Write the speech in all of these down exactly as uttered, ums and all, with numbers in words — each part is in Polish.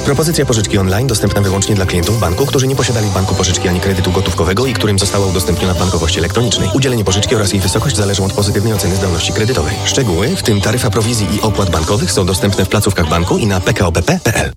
Propozycja pożyczki online dostępna wyłącznie dla klientów banku, którzy nie posiadali w banku pożyczki ani kredytu gotówkowego i którym została udostępniona w bankowości elektronicznej. Udzielenie pożyczki oraz jej wysokość zależą od pozytywnej oceny zdolności kredytowej. Szczegóły, w tym taryfa prowizji i opłat bankowych, są dostępne w placówkach banku i na p k o b p kropka p l.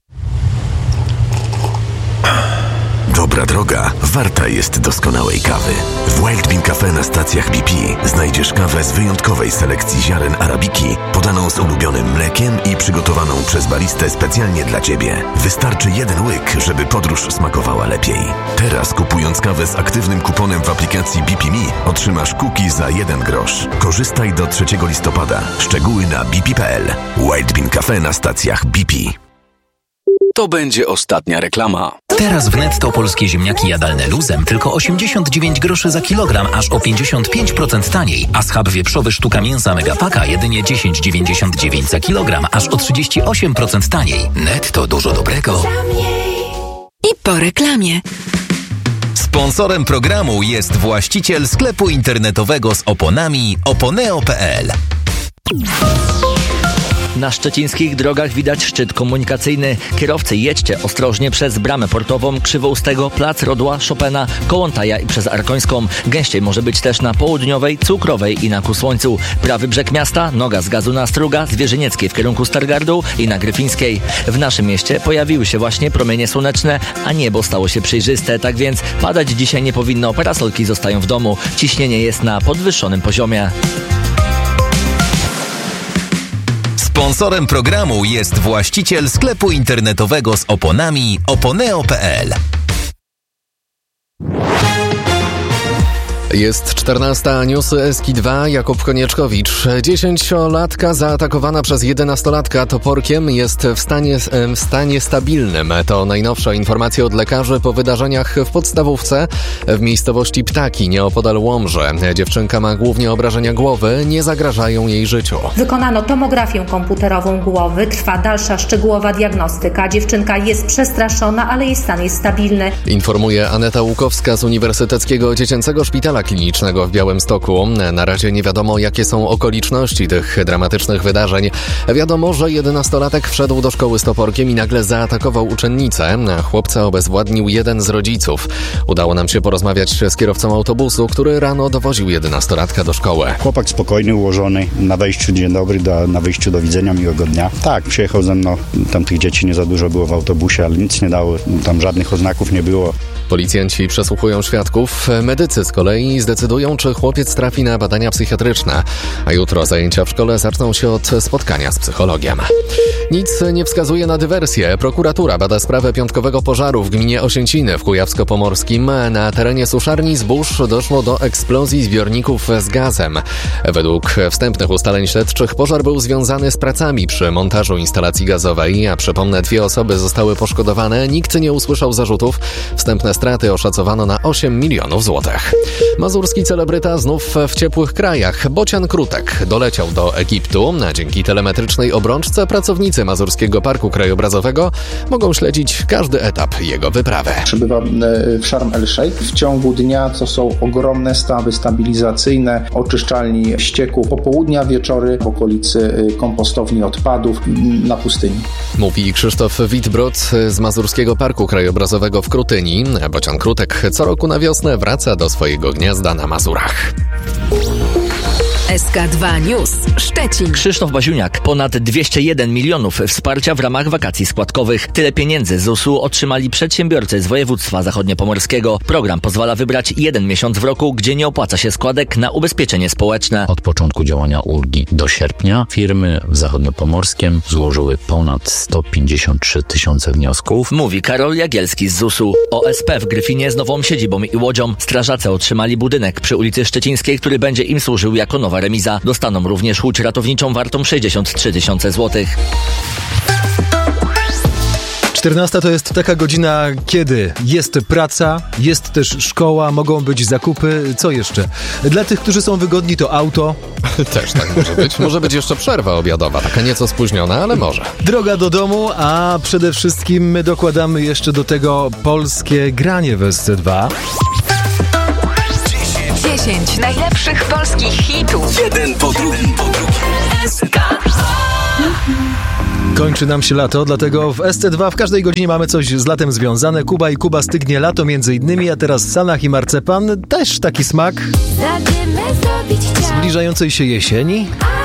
Dobra droga warta jest doskonałej kawy. W Wild Bean Cafe na stacjach B P znajdziesz kawę z wyjątkowej selekcji ziaren arabiki, podaną z ulubionym mlekiem i przygotowaną przez baristę specjalnie dla Ciebie. Wystarczy jeden łyk, żeby podróż smakowała lepiej. Teraz, kupując kawę z aktywnym kuponem w aplikacji B P Me, otrzymasz cookie za jeden grosz. Korzystaj do trzeciego listopada. Szczegóły na b p kropka p l. Wild Bean Cafe na stacjach B P. To będzie ostatnia reklama. Teraz w Netto polskie ziemniaki jadalne luzem tylko osiemdziesiąt dziewięć groszy za kilogram, aż o pięćdziesiąt pięć procent taniej, a schab wieprzowy sztuka mięsa Megapaka jedynie dziesięć dziewięćdziesiąt dziewięć za kilogram, aż o trzydzieści osiem procent taniej. Netto, dużo dobrego. I po reklamie. Sponsorem programu jest właściciel sklepu internetowego z oponami oponeo kropka p l. Na szczecińskich drogach widać szczyt komunikacyjny. Kierowcy, jedźcie ostrożnie przez Bramę Portową, Krzywoustego, Plac Rodła, Chopina, Kołątaja i przez Arkońską. Gęściej może być też na Południowej, Cukrowej i na Kusłońcu. Prawy brzeg miasta, noga z gazu na Struga, Zwierzynieckiej w kierunku Stargardu i na Gryfińskiej. W naszym mieście pojawiły się właśnie promienie słoneczne, a niebo stało się przejrzyste, tak więc padać dzisiaj nie powinno. Parasolki zostają w domu. Ciśnienie jest na podwyższonym poziomie. Sponsorem programu jest właściciel sklepu internetowego z oponami oponeo kropka p l. Jest czternasta, newsy Eski dwa, Jakub Konieczkowicz. Dziesięciolatka zaatakowana przez jedenastolatka toporkiem jest w stanie, w stanie stabilnym. To najnowsza informacja od lekarzy po wydarzeniach w podstawówce w miejscowości Ptaki, nieopodal Łomży. Dziewczynka ma głównie obrażenia głowy, nie zagrażają jej życiu. Wykonano tomografię komputerową głowy, trwa dalsza szczegółowa diagnostyka. Dziewczynka jest przestraszona, ale jej stan jest stabilny. Informuje Aneta Łukowska z Uniwersyteckiego Dziecięcego Szpitala Klinicznego w Białymstoku. Na razie nie wiadomo, jakie są okoliczności tych dramatycznych wydarzeń. Wiadomo, że jedenastolatek wszedł do szkoły z toporkiem i nagle zaatakował uczennicę. Chłopca obezwładnił jeden z rodziców. Udało nam się porozmawiać z kierowcą autobusu, który rano dowoził jedenastolatka do szkoły. Chłopak spokojny, ułożony, na wejściu dzień dobry, do, na wyjściu do widzenia, miłego dnia. Tak, przyjechał ze mną, tam tych dzieci nie za dużo było w autobusie, ale nic nie dało, tam żadnych oznaków nie było. Policjanci przesłuchują świadków. Medycy z kolei zdecydują, czy chłopiec trafi na badania psychiatryczne. A jutro zajęcia w szkole zaczną się od spotkania z psychologiem. Nic nie wskazuje na dywersję. Prokuratura bada sprawę piątkowego pożaru w gminie Osięciny w Kujawsko-Pomorskim. Na terenie suszarni zbóż doszło do eksplozji zbiorników z gazem. Według wstępnych ustaleń śledczych pożar był związany z pracami przy montażu instalacji gazowej, a przypomnę, dwie osoby zostały poszkodowane. Nikt nie usłyszał zarzutów. Wstępne straty oszacowano na osiem milionów złotych. Mazurski celebryta znów w ciepłych krajach. Bocian Krutek doleciał do Egiptu. Dzięki telemetrycznej obrączce pracownicy Mazurskiego Parku Krajobrazowego mogą śledzić każdy etap jego wyprawy. Przybywa w Sharm el Sheikh. W ciągu dnia to są ogromne stawy stabilizacyjne, oczyszczalni ścieków, popołudnia, wieczory w okolicy kompostowni odpadów na pustyni. Mówi Krzysztof Witbrod z Mazurskiego Parku Krajobrazowego w Krutyni. Bocian Krutek co roku na wiosnę wraca do swojego gniazda na Mazurach. S K dwa News Szczecin. Krzysztof Baziuniak. Ponad dwieście jeden milionów wsparcia w ramach wakacji składkowych. Tyle pieniędzy z U S U otrzymali przedsiębiorcy z województwa zachodniopomorskiego. Program pozwala wybrać jeden miesiąc w roku, gdzie nie opłaca się składek na ubezpieczenie społeczne. Od początku działania ulgi do sierpnia firmy w zachodniopomorskiem złożyły ponad sto pięćdziesiąt trzy tysiące wniosków. Mówi Karol Jagielski z Z U S U. O S P w Gryfinie z nową siedzibą i łodzią. Strażacy otrzymali budynek przy ulicy Szczecińskiej, który będzie im służył jako nowa remiza. Dostaną również łódź ratowniczą wartą sześćdziesiąt trzy tysiące złotych. czternasta to jest taka godzina, kiedy jest praca, jest też szkoła, mogą być zakupy, co jeszcze? Dla tych, którzy są wygodni, to auto. Też tak może być. Może być jeszcze przerwa obiadowa, taka nieco spóźniona, ale może. Droga do domu, a przede wszystkim my dokładamy jeszcze do tego polskie granie w S C dwa. dziesięć najlepszych polskich hitów. Jeden po drugim, po drugim. S K dwa. Kończy nam się lato, dlatego w S C dwa w każdej godzinie mamy coś z latem związane. Kuba i Kuba stygnie lato między innymi, a teraz Sanach i marcepan, też taki smak zbliżającej się jesieni.